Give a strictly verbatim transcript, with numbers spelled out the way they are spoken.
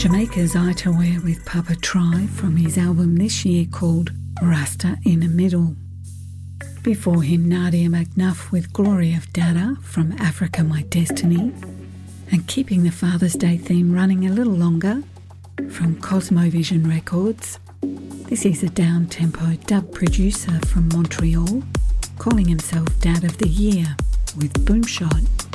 Jamaica's Itaware with Papa Try from his album this year called Rasta in the Middle. Before him, Nadia McNuff with Glory of Dada from Africa My Destiny. And keeping the Father's Day theme running a little longer, from Cosmovision Records, this is a down-tempo dub producer from Montreal, calling himself Dad of the Year with Boomshot.